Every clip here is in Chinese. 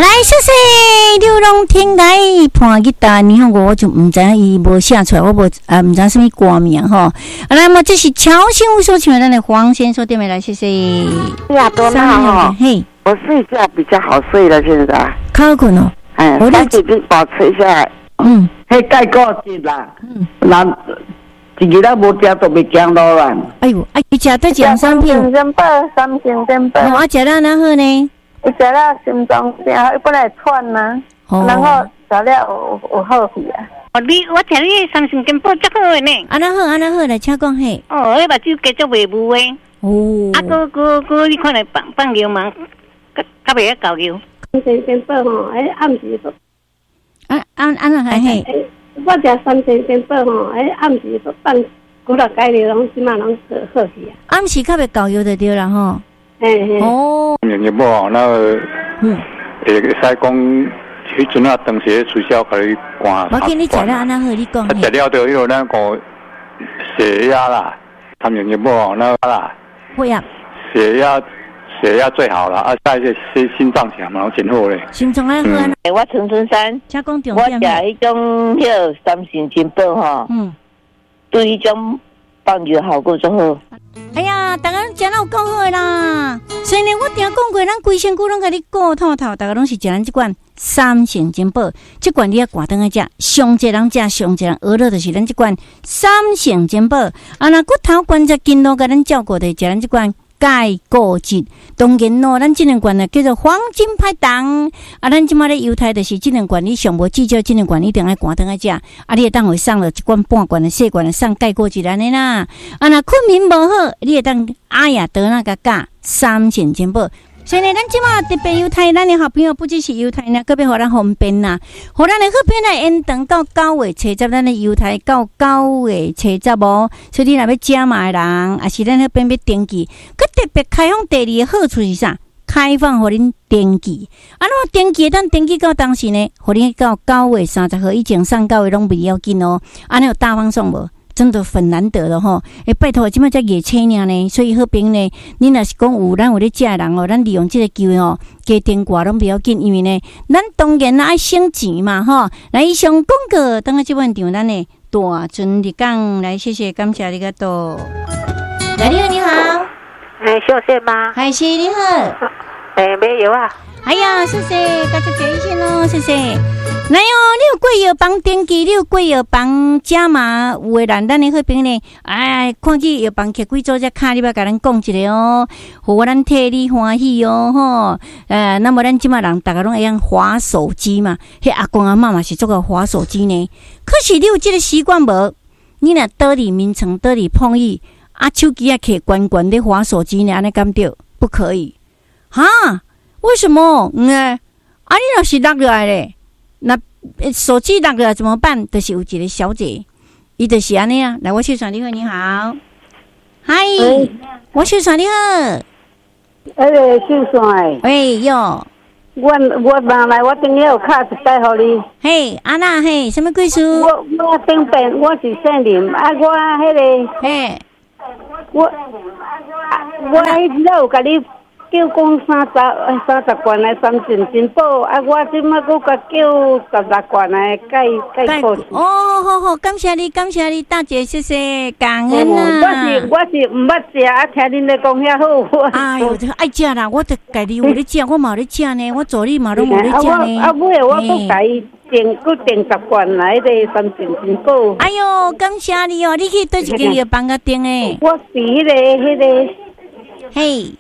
来，谢谢刘龙天爱弹吉他，你看我就唔知伊无写出来，我无唔知什么歌名吼。来，么这是乔新屋所请咱的黄先生对面来，谢谢。 呀，多好嘿， 我睡觉比较好睡了，现在。 靠困哦。 我的已经保持下来。迄盖过节啦。那一日都无食都未惊到啦。 哎呦，伊食得奖商品。 3星煎饼。 我食了哪好呢？ 伊食了心脏病，伊本来喘嘛，然后食了有好去啊。 我听你3星煎饼足好诶呢。 安那好来，请讲嘿。 迄目睭加足袂雾诶。哥，你看来放牛嘛，较袂晓搞牛。 3星煎饼吼，暗时都。 安那嘿。 我食3星煎饼吼，暗时都放几落改了，拢即马拢好去啊。 暗时较袂搞油就对啦吼。 哦。 年年无那个，会使讲，迄阵啊，当时取消甲你关。 我见你食了安那好，你讲。 食了就迄个那个血压啦，他们年年无那个啦。 会啊。 血压最好啦，再一些心脏强嘛，真好咧。 心脏还好啊。 我陈春山， 请讲重点。我食迄种迄3星煎饼吼，对迄种放尿效果最好。 哎呀，大家食了有够好啦！所以呢，我定讲过，咱规身躯拢甲你顾透透，大家拢是食咱这款3星煎饼，这款你要挂灯来食，上济人食，上济人饿了就是咱这款3星煎饼。啊，那骨头关节筋络甲咱照顾的，食咱这款钙固质。当然咯，咱这两罐呢叫做黄金派档。啊，咱即马咧犹太就是这两罐，你上无至少这两罐一定爱挂灯来食。啊，你会当会送了一罐半罐的细罐的送钙固质安尼啦。啊，那困眠无好，你会当阿呀得那个加3星煎饼。所以呢，咱即马特别犹太，咱的好朋友不只是犹太呢，搁要互咱方便啦，互咱的好朋友来延长到9月初10，咱的犹太到9月初10无。所以你若要加码的人，也是咱那边要登记，佮特别开放第2个好处是啥？开放互恁登记，啊，那登记咱登记到当时呢，互恁到9月30号以前送到的拢袂要紧哦。安尼有大方送无？真的很难得了吼！拜托，即摆才月初呢，所以好朋呢，你若是讲有咱有咧食的人哦，咱利用这个机会哦，加订挂拢不要紧，因为呢，咱当然爱省钱嘛吼。来，以上广告，等下即晚场咱的大尊的讲，来，谢谢，感谢你个多。来，你好，你好， 小谢吗？ 海西你好， 没有啊。 哎呀，谢谢，大家给一些咯，谢谢。来哦，你有贵药房登记，你有贵药房加码，有的人咱的好朋友呢，哎，看去药房摕几组只卡，你要甲咱讲一下哦，互咱替你欢喜哦，吼。那么咱即马人大家拢会用滑手机嘛，迄阿公阿嬷嘛是做个滑手机呢。可是你有这个习惯无？你若倒里眠床，倒里碰椅，啊，手机啊摕悬悬咧滑手机呢，安尼敢对？不可以，哈？为什么？啊，你若是落落来咧？那手机落了怎么办？就是有一个小姐，伊就是安尼啊。来，我秀传你好，你好，嗨，我秀传你好， 秀传， 喂哟， 我拿来，我等下有卡一带互你。 嘿，安娜嘿，什么贵书？ 我顶边我是姓林，啊，我迄个， 嘿， 我迄有甲你。叫讲30罐的3星煎饼，啊！我即马佫甲叫16罐的钙固质。 哦，好，感谢你，大姐，谢谢，感恩啊！ 我是毋捌食，啊，听恁咧讲遐好。 哎呦，这爱食啦！我得家己有咧食，我嘛有咧食呢，我助理嘛拢有咧食呢。 啊，尾我佫家己订10罐来的3星煎饼。 哎呦，感谢你哦！你去倒一间药房甲订诶？ 我是迄个， 嘿。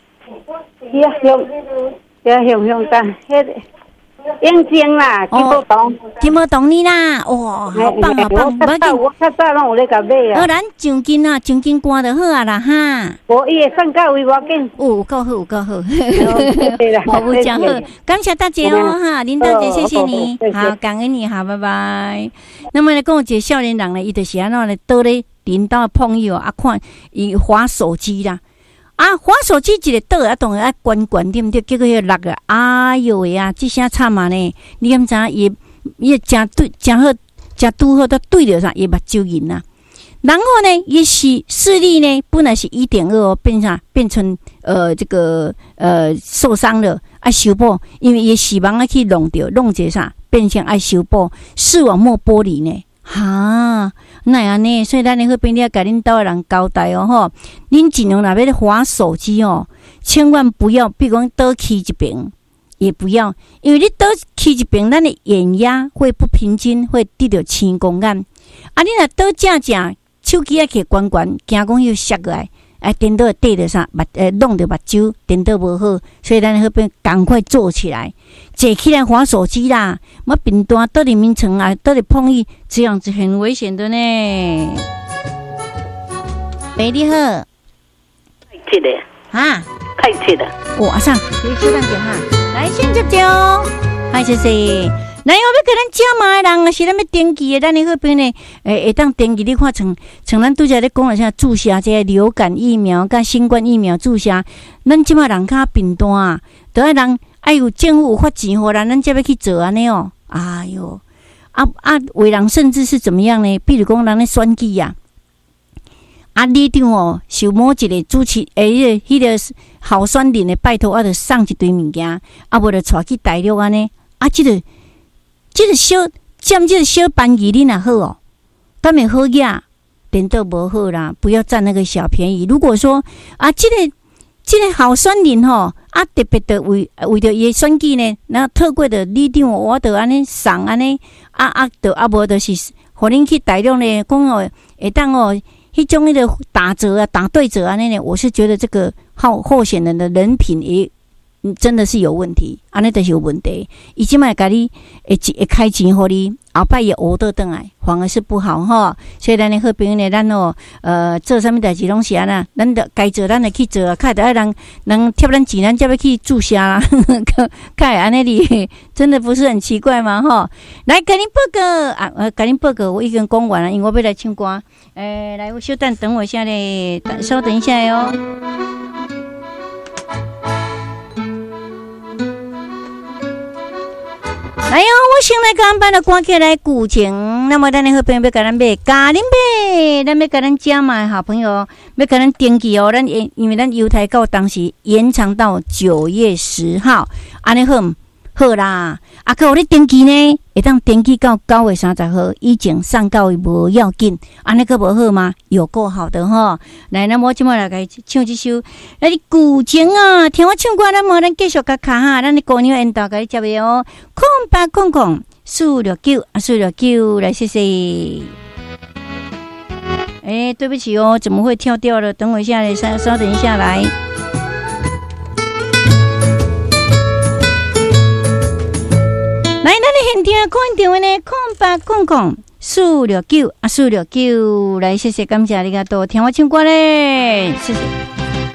向单，迄个英晶啦， 金宝洞你啦，哇，好棒好棒！ 我较早拢有咧甲买啊。 咱奖金啊，奖金挂就好啊啦哈。 无伊会送到位我紧。 有够好，服务真好，感谢大姐哦哈，林大姐谢谢你，好感恩你，好拜拜。那么呢，跟我一个少年人呢，伊就是安怎呢，倒咧领导朋友啊，看伊滑手机啦。啊，滑手机一个倒啊，当然爱关关对不对？结果迄落啊，哎呦喂啊，这声惨啊呢！你敢知伊真对真好，真拄好都对着啥？伊目睭银啊。然后呢，伊是视力呢，本来是1.2哦，变成受伤了爱修补，因为伊死亡啊去弄一啥，变成爱修补视网膜剥离呢。哈，那样呢？所以咱那边你要甲恁兜的人交代哦吼，恁尽量若要滑手机哦，千万不要，比如讲倒去一边，也不要，因为你倒去一边，咱的眼压会不平均，会得到青光眼。啊，你若倒正，手机啊摕悬悬，惊讲又摔过来。颠倒对着啥弄着目睭，颠倒无好，所以咱那边赶快坐起来，坐起来滑手机啦！莫平端倒里面层啊，倒里碰一，这样子很危险的呢。美丽好， 开启的啊， 开启的。 哇上，你稍等一下哈，来先接哦，嗨，谢谢。来，我要给咱加码的人啊，是咱要登记的，咱那边呢，会当登记。你看，像咱拄则咧讲了啥注射这个流感疫苗、甲新冠疫苗注射，咱即马人较贫惰啊，都要人爱有政府有发钱互咱才要去做安尼哦。哎哟，有人甚至是怎么样呢？比如讲，人咧选举啊，里长哦，受某一个主持，迄个候选人的拜托，就送一堆物件，无就带去大陆安尼，这个小占这个小便宜你若好哦，敢会好呀？颠倒无好啦，不要占那个小便宜。如果说这个候选人吼特别的为着伊选举呢，然后透过的里长我就安尼送安尼就无就是互恁去大陆呢，讲哦会当哦迄种迄个打折啊打对折安尼呢，我是觉得这个候选人的人品也。真的是有问题，安尼就是有问题。伊即摆甲你会开钱互你，后摆也学倒转来，反而是不好吼。所以咱的好朋友呢，咱做啥物代志拢是安那，咱着该做咱就去做啊，较得爱人贴咱钱，咱才要去注销啦。看安尼哩，真的不是很奇怪吗？吼，来甲恁报告甲恁报告，我已经讲完了，因为我要来唱歌。来，我稍等我一下咧，稍等一下哟。来哟！我先来甲咱班的歌曲来鼓情，那么咱的好朋友要甲咱买咖喱买，咱要甲咱加码好朋友要甲咱登记哦。咱因为咱犹太教当时延长到9月10号，安尼好啦。可有你登记呢，会当登记到9月30号以前上到无要紧，安尼个无好吗？有够好的吼！来，那么今麦来甲唱一首，来你古情啊，听我唱歌，咱继续甲卡哈，咱的姑娘引导甲你接的哦，0800-469-469，来谢谢。对不起哦，怎么会跳掉了？等我一下，稍等一下来。来，咱的现场看电话呢，0800-469-469，来谢谢，感谢你个多听我唱歌嘞，谢谢。